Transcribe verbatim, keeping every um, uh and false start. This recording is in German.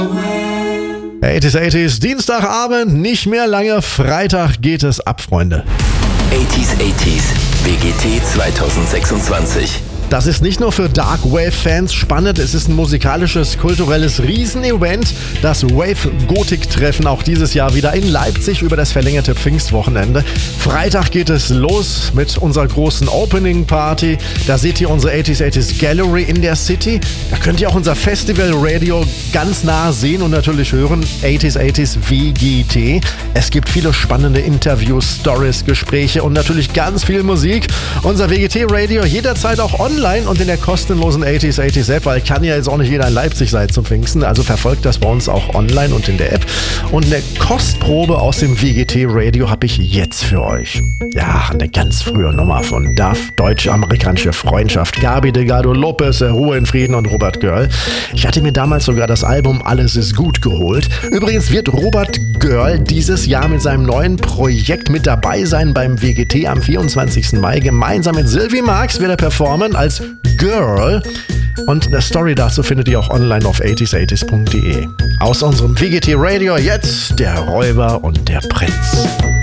achtziger, achtziger, Dienstagabend, nicht mehr lange, Freitag geht es ab, Freunde. achtziger, achtziger, W G T zwanzig sechsundzwanzig. Das ist nicht nur für Dark Wave-Fans spannend, es ist ein musikalisches, kulturelles Riesenevent. Das Wave-Gothic-Treffen auch dieses Jahr wieder in Leipzig über das verlängerte Pfingstwochenende. Freitag geht es los mit unserer großen Opening-Party. Da seht ihr unsere achtziger, achtziger Gallery in der City. Da könnt ihr auch unser Festival-Radio ganz nah sehen und natürlich hören. achtziger, achtziger W G T. Es gibt viele spannende Interviews, Stories, Gespräche und natürlich ganz viel Musik. Unser W G T-Radio jederzeit auch online und in der kostenlosen achtziger, achtziger App, weil kann ja jetzt auch nicht jeder in Leipzig sein zum Pfingsten, also verfolgt das bei uns auch online und in der App. Und eine Kostprobe aus dem W G T-Radio habe ich jetzt für euch. Ja, eine ganz frühe Nummer von Duff, Deutsche-Amerikanische Freundschaft, Gaby Delgado Lopez, Ruhe in Frieden und Robert Girl. Ich hatte mir damals sogar das Album Alles ist gut geholt. Übrigens wird Robert Girl dieses Jahr mit seinem neuen Projekt mit dabei sein beim W G T am vierundzwanzigsten Mai. Gemeinsam mit Sylvie Marx wird er performen als Girl. Und eine Story dazu findet ihr auch online auf achtziger achtziger punkt de. Aus unserem W G T Radio jetzt der Räuber und der Prinz.